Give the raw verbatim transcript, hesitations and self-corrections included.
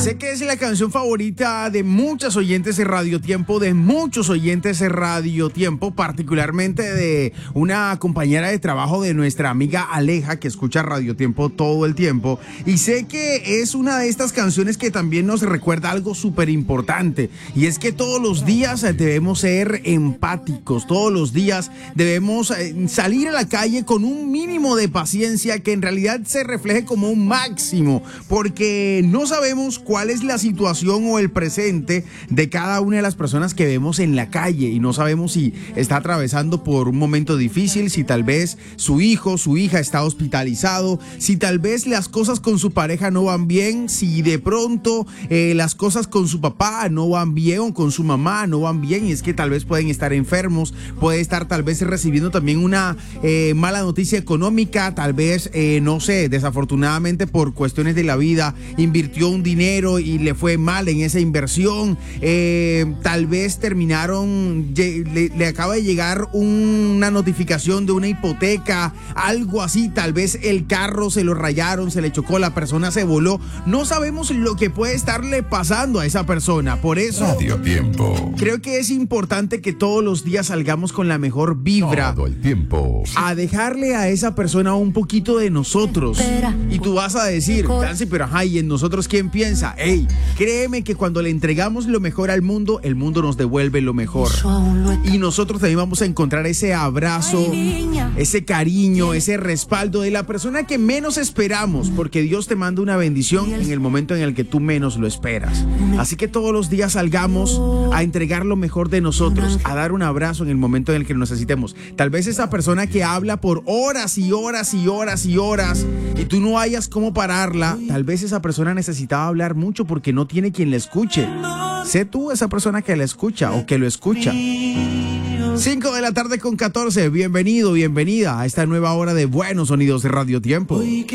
Sé que es la canción favorita de muchos oyentes de Radio Tiempo, de muchos oyentes de Radio Tiempo, particularmente de una compañera de trabajo de nuestra amiga Aleja, que escucha Radio Tiempo todo el tiempo. Y sé que es una de estas canciones que también nos recuerda algo súper importante. Y es que todos los días debemos ser empáticos, todos los días debemos salir a la calle con un mínimo de paciencia que en realidad se refleje como un máximo, porque no sabemos cuál es la situación o el presente de cada una de las personas que vemos en la calle y no sabemos si está atravesando por un momento difícil, si tal vez su hijo, su hija está hospitalizado, si tal vez las cosas con su pareja no van bien, si de pronto eh, las cosas con su papá no van bien o con su mamá no van bien, y es que tal vez pueden estar enfermos, puede estar tal vez recibiendo también una eh, mala noticia económica, tal vez, eh, no sé, desafortunadamente por cuestiones de la vida invirtió un dinero y le fue mal en esa inversión, eh, tal vez terminaron, le, le acaba de llegar una notificación de una hipoteca, algo así, tal vez el carro se lo rayaron, se le chocó, la persona se voló, no sabemos lo que puede estarle pasando a esa persona. Por eso Radio Tiempo, creo que es importante que todos los días salgamos con la mejor vibra, todo el tiempo, a dejarle a esa persona un poquito de nosotros. Y tú vas a decir, Nancy, pero ajá, ¿y en nosotros quién piensa? Ey, créeme que cuando le entregamos lo mejor al mundo, el mundo nos devuelve lo mejor. Y nosotros también vamos a encontrar ese abrazo, ese cariño, ese respaldo de la persona que menos esperamos, porque Dios te manda una bendición en el momento en el que tú menos lo esperas. Así que todos los días salgamos a entregar lo mejor de nosotros, a dar un abrazo en el momento en el que lo necesitemos. Tal vez esa persona que habla por horas y horas y horas y horas y tú no hayas cómo pararla, tal vez esa persona necesitaba hablar mucho porque no tiene quien la escuche. Sé tú esa persona que la escucha o que lo escucha. cinco de la tarde con catorce. Bienvenido, bienvenida a esta nueva hora de Buenos Sonidos de Radio Tiempo.